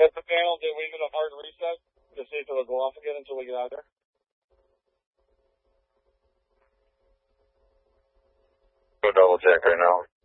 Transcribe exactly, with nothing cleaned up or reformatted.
Hit the panel, did we get a hard reset to see if it'll go off again until we get out of there? Go double check right now.